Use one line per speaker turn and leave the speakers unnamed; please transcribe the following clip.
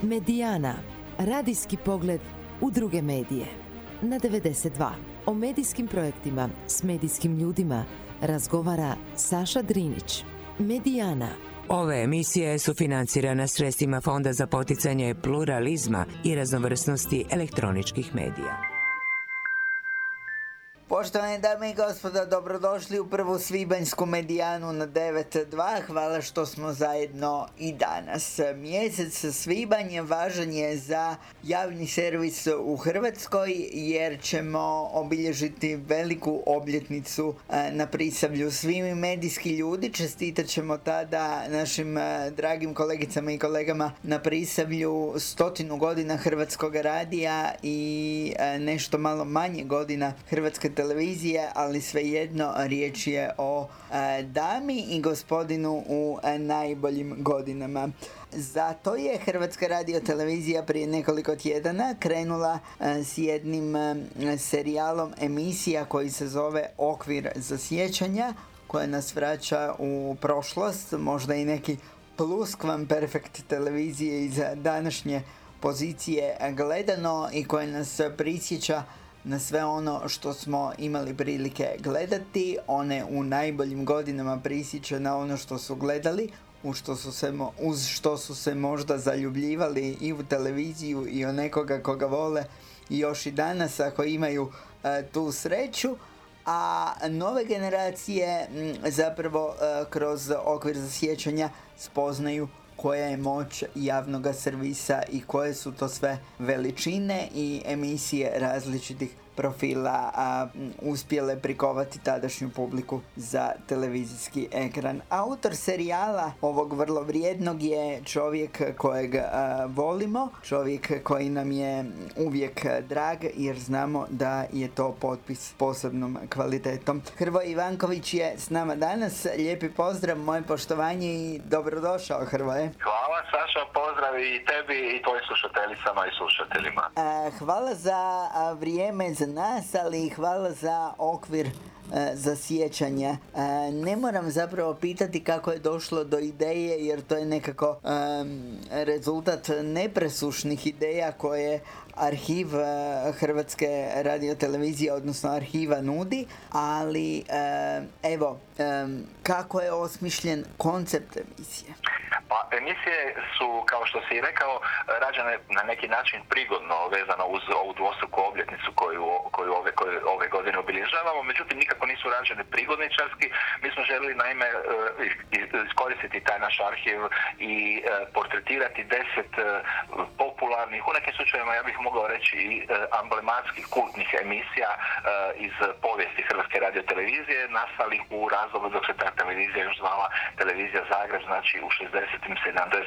Medijana, radijski pogled u druge medije. Na 92. O medijskim projektima s medijskim ljudima razgovara Saša Drinić. Medijana.
Ove emisije su financirane sredstvima Fonda za poticanje pluralizma i raznovrsnosti elektroničkih medija.
Poštovane dame i gospodo, dobrodošli u prvu svibanjsku Medijanu na 9.2. Hvala što smo zajedno i danas. Mjesec svibanj važan je za javni servis u Hrvatskoj jer ćemo obilježiti veliku obljetnicu na Prisavlju. Svi mi medijski ljudi čestitat ćemo tada našim dragim kolegicama i kolegama na Prisavlju 100 godina Hrvatskog radija i nešto malo manje godina Hrvatske televizije, ali svejedno riječ je o dami i gospodinu u najboljim godinama. Zato je Hrvatska radiotelevizija prije nekoliko tjedana krenula s jednim serijalom emisija koji se zove Okvir za sjećanja, koja nas vraća u prošlost, možda i neki pluskvamperfekt televizije iz današnje pozicije gledano i koja nas prisjeća na sve ono što smo imali prilike gledati. One u najboljim godinama prisjeća na ono što su gledali, uz što su se možda zaljubljivali i u televiziju i o nekoga koga vole i još i danas ako imaju tu sreću. A nove generacije zapravo kroz Okvir za sjećanja spoznaju koja je moć javnog servisa i koje su to sve veličine i emisije različitih profila uspjele prikovati tadašnju publiku za televizijski ekran. Autor serijala ovog vrlo vrijednog je čovjek kojeg volimo, čovjek koji nam je uvijek drag jer znamo da je to potpis posebnom kvalitetom. Hrvoje Ivanković je s nama danas. Lijepi pozdrav, moje poštovanje i dobrodošao, Hrvoje.
Hvala, Saša, pozdrav i tebi i tvojim slušateljicama i slušateljima.
Hvala za vrijeme za nas, ali i hvala za okvir za sjećanja. Ne moram zapravo pitati kako je došlo do ideje, jer to je nekako rezultat nepresušnih ideja koje arhiv Hrvatske radiotelevizije, odnosno arhiva nudi, ali evo, kako je osmišljen koncept emisije?
Pa emisije su, kao što si rekao, rađene na neki način prigodno vezano uz ovu dvostruku obljetnicu koju ove godine obilježavamo, međutim nikako nisu rađene prigodničarski. Mi smo željeli naime iskoristiti taj naš arhiv i portretirati 10 popularnih, u nekim slučajevima ja bih mogao reći i emblematskih kultnih emisija iz povijesti Hrvatske radiotelevizije, nastalih u razdoblju dok se ta televizija još zvala Televizija Zagreb, znači u 60. 70.